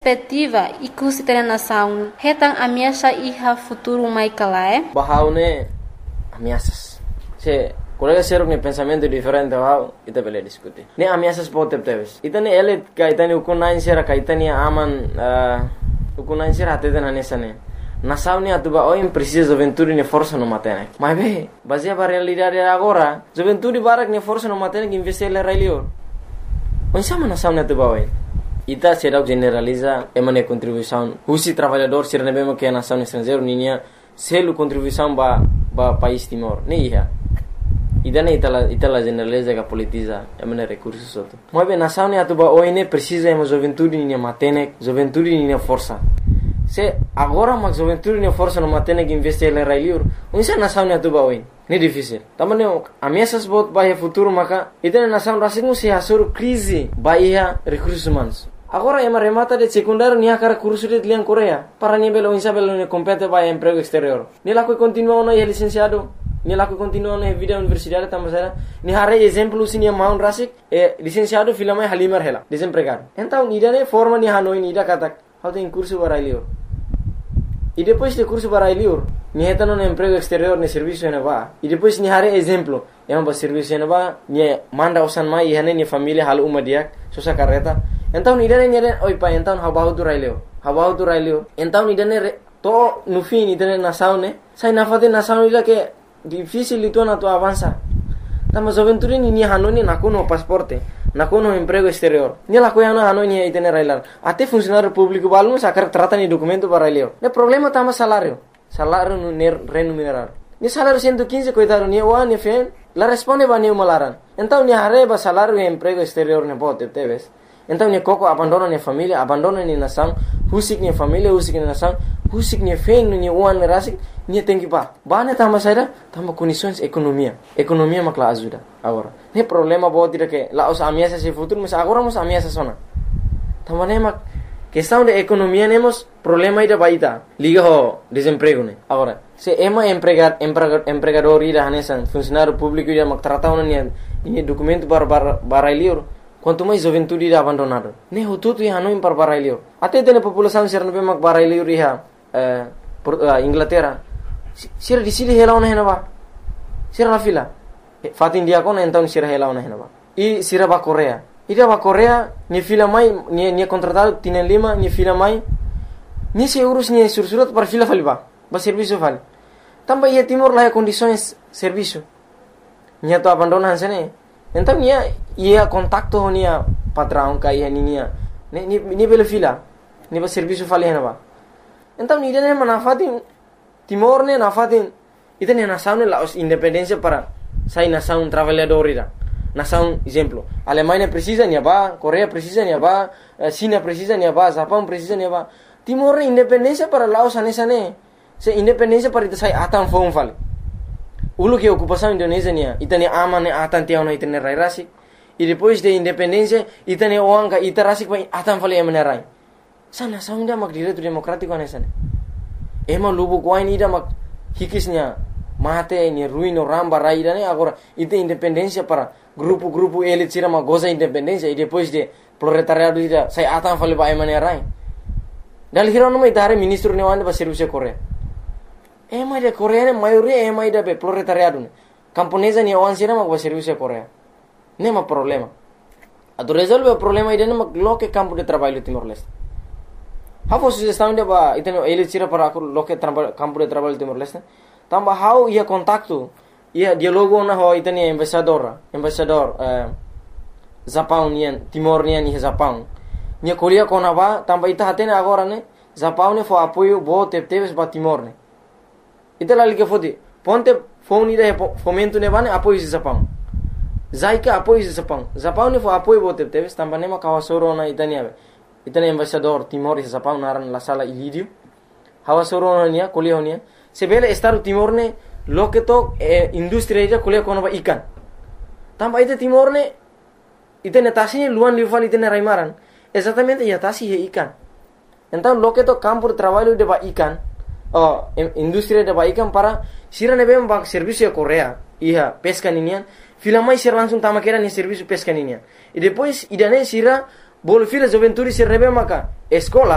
perspectiva iku sitena nação hetang ameaça iha futuro mai kalae bahaune ameaças se colega ser um pensamento diferente wow ita bele discutir ne ameaças pode teves itane ele kaitani ukunain sera kaitani aman ukunain sera atena nesane nação ne atuba oi precisa juventude ne força no matene mas be baseia para realidade agora juventude barak ne força no matene que investir le railio onde sama nação ne atuba oi ita será generaliza emane contribuição usi trabalhador ser ne bemo que a nação estrangeiro ninia selo contribuição ba país Timor ne iha idane itala generaliza que politiza emane recursos outro mas bem nação ne atuba oi ne precisa emo juventude ninia matene juventude ninia força se agora mas juventude ninia força no matene que investir le railio onde nação ne atuba oi ne difícil tamane ameaças bot bahia futuro maka itane nação rasingu se hasuru crise bahia recursos humanos agora é uma remata de secundário nia cara curso de liang Coreia para nível insa belo ne compete vai emprego exterior ni lá que continua na licenciado ni lá que continua na vida universidade tamasera ni hare exemplo sinia maun rasik licenciado filama halimar hela desempregado então ida ne forma ni hanoi ni ida katak how tem curso barailio e depois de curso barailio ni hetano no emprego exterior ne serviço ne va e depois ni hare exemplo é um serviço ne va ni manda usan mai hane ni família hal uma dia sosa carreta então idane oi pa então habahu tu railio então idane to no fim idane nação ne sai na fate nação ila que difícil itu na to avança tama juventude ni hanoni nakuno pasporte nakuno emprego exterior ni la coiana hanoni idane railar até funcionário público balmo sacar trata ni documento para railio ne problema tama salário no remunerado ni salário 115 coitado ni wa ni fen la responde ba ni malaran então ni hareba salário e emprego exterior ne bote teves então ni koko abandona ni família abandona ni nação husik ni família husik ni nação husik ni fen ni uan rasik ni tem que bane tama saira tama condições economia makla ajuda agora ne problema bote que lá os ameaças se futuro mas agora mos ameaças sona tama ne mak questão de economia nemos problema ida baita liga ho desemprego ne agora se ema empregador ida hanesan funcionário público ida mak trata una ni documento para liur quanto mais juventude ida abandonado ne hututu ya no impar barailio até tene população ser no mak barailio riha Inglaterra sir di sili hela ona henaba sir na fila fatin dia kon então sir hela ona henaba e sir ba Coreia ida ba Coreia ni fila mai ni contratado tienen lima ni fila mai ni se urus ni sursurat para fila faliba ba serviço fal também ia Timor lá condições serviço ni to abandona hansene então ia contacto nia patrão kai nia ni bela fila ni ba serviço fali henaba então ni dene manafatin Timor ne nafatin itene nação ne la independência para sai nação trabalhador ida nação exemplo Alemanha precisa nia ba Coreia precisa nia ba China precisa nia ba Japão precisa nia ba Timor ne independência para Laos anesane se independência para ita sai atan fom fale ulu que ocupação Indonésia nia itane aman ne atan tiao na itane rai rasi e depois de independência itane oanga ita rasi pa atan fale emane rai sana saunda mak direito democrático anesane ema lubu kwain ida mak hikisnya mate ni ruino ramba rai ida ne agora ita independência para grupo elite sira mak goza independência e depois de proletariado ida sai atan fale ba emane rai dal hirono mai tare ministro ne wanda ba serviço Coreia ema de Coreia ne maioria ema ida be proletariado ne camponesa ne wan sira mak ba serviço Coreia ne ma problema ado resolve o problema ida ne mak loke campo de trabalho Timor Leste hafo sugestão de ba iteno elite sira para loke campo de trabalho Timor Leste tamba how ia contacto ia dialogo na ho iteni embaixador Japão nian Timor nian ni Japão nia kolia kona ba tamba ita hatene agora ne Japão ne fo apoio bo teves ba Timor ne ita lali ke fodi ponte phone ida fomento ne bane apoio Japão zaika apoio Japão ne fo apoio bo teves tamba ne ma kawasoro na itania itane embaixador Timor e Japão naran la sala ilidio hawasoro nia kolia nia sebele estar Timor ne loketo industria ida kolia kona ba ikan tamba ita Timor ne itane tasi luan lival itane raimaran exatamente ya tasi he ikan então loketo campo de trabalho de ba ikan industria de ba ikan para sira ne bem ba serviço Coreia ia pesca ninian fila mai sira langsung tama kera ni serviço pesca ninian e depois idane sira bol fila juventude sira ne bem maka escola